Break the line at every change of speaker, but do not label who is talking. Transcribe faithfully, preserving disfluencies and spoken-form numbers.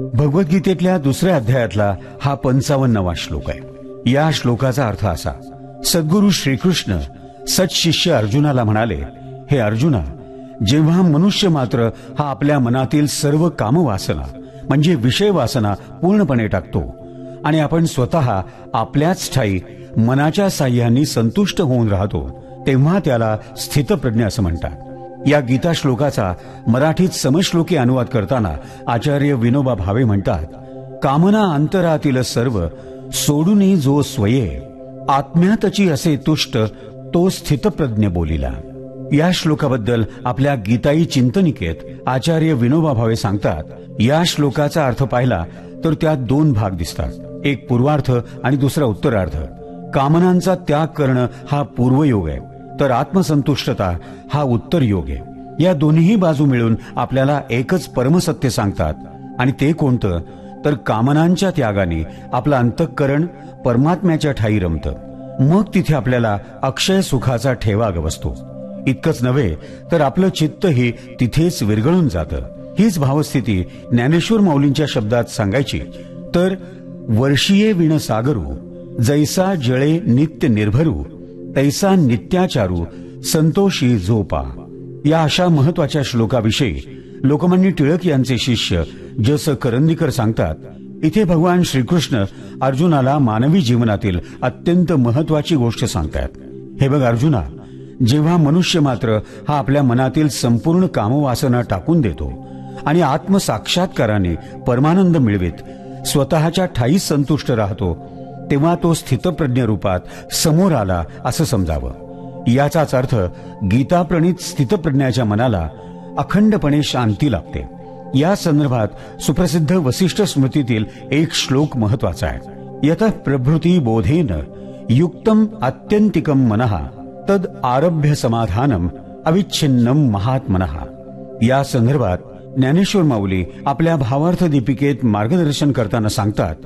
भगवद्गीतेतल्या दुसऱ्या अध्यायातला हा पंचावन्नावा श्लोक आहे। या श्लोकाचा अर्थ असा: सद्गुरु श्रीकृष्ण सत्शिष्य अर्जुनाला म्हणाले, हे अर्जुना, जेव्हा मनुष्य मात्र हा आपल्या मनातील सर्व कामवासना म्हणजे विषय वासना पूर्णपणे टाकतो आणि आपण स्वतः आपल्याच ठायी मनाच्या साह्याने संतुष्ट होऊन राहतो, तेव्हा त्याला स्थितप्रज्ञ असं म्हणतात। या गीता श्लोकाचा मराठीत समश्लोकी अनुवाद करताना आचार्य विनोबा भावे म्हणतात, कामना अंतरातील सर्व सोडूनी जो स्वये, आत्म्यातची असे तुष्ट तो स्थितप्रज्ञ बोलिला। या श्लोकाबद्दल आपल्या गीताई चिंतनिकेत आचार्य विनोबा भावे सांगतात, या श्लोकाचा अर्थ पाहिला तर त्यात दोन भाग दिसतात, एक पूर्वार्थ आणि दुसरा उत्तरार्ध। कामनांचा त्याग करणं हा पूर्वयोग आहे, तर आत्मसंतुष्टता हा उत्तर योग आहे। या दोन्ही बाजू मिळून आपल्याला एकच परमसत्य सांगतात, आणि ते कोणतं तर कामनांच्या त्यागाने आपलं अंतःकरण परमात्म्याच्या ठायी रमतं। मग तिथे आपल्याला अक्षय सुखाचा ठेवा गवसतो। इतकंच नव्हे तर आपलं चित्तही तिथेच विरघळून जातं। हीच भावस्थिती ज्ञानेश्वर माऊलींच्या शब्दात सांगायची तर, वर्षीये विण सागरू जैसा जळे नित्य निर्भरू, तैसा नित्याचारू संतोषी झोपा। या अशा महत्वाच्या श्लोकाविषयी लोकमान्य टिळक यांचे शिष्य जस करंदीकर सांगतात, इथे भगवान श्रीकृष्ण अर्जुनाला मानवी जीवनातील अत्यंत महत्वाची गोष्ट सांगतात। हे बघ अर्जुना, जेव्हा मनुष्य मात्र हा आपल्या मनातील संपूर्ण कामवासना टाकून देतो आणि आत्मसाक्षात्काराने परमानंद मिळवित स्वतःच्या ठायी संतुष्ट राहतो, तेव्हा तो स्थितप्रज्ञ रूपात समोर आला असं समजावं। याचाच अर्थ गीताप्रणित स्थितप्रज्ञाच्या मनाला अखंडपणे शांती लाभते। या संदर्भात सुप्रसिद्ध वसिष्ठ स्मृतीतील एक श्लोक महत्वाचा आहे, यतः प्रभृती बोधेन युक्तम आत्यंतिकम मनः तद आरभ्य समाधानम अविच्छिन्नम महात्मनः। या संदर्भात ज्ञानेश्वर माऊली आपल्या भावार्थ दीपिकेत मार्गदर्शन करताना सांगतात,